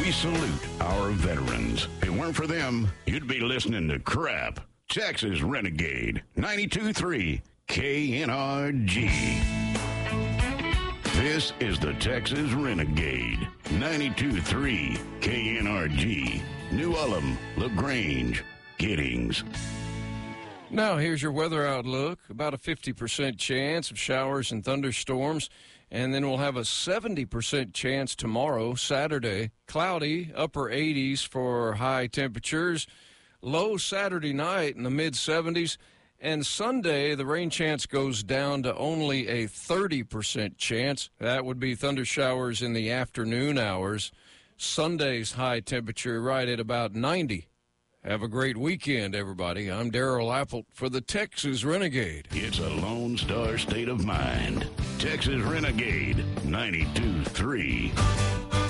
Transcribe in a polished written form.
We salute our veterans. If it weren't for them, you'd be listening to crap. Texas Renegade, 92.3 KNRG. This is the Texas Renegade, 92.3 KNRG. New Ulm, LaGrange, Giddings. Now here's your weather outlook. About a 50% chance of showers and thunderstorms. And then we'll have a 70% chance tomorrow, Saturday. Cloudy, upper 80s for high temperatures. Low Saturday night in the mid-70s. And Sunday, the rain chance goes down to only a 30% chance. That would be thunder showers in the afternoon hours. Sunday's high temperature right at about 90. Have a great weekend, everybody. I'm Darrell Apple for the Texas Renegade. It's a Lone Star state of mind. Texas Renegade, 92.3.